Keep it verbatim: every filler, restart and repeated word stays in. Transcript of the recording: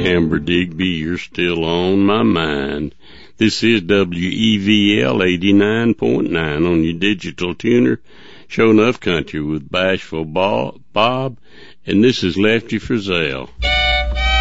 Amber Digby, you're still on my mind. This is W E V L eighty-nine point nine on your digital tuner. Show Enough Country with Bashful Bob, and this is Lefty Frizzell.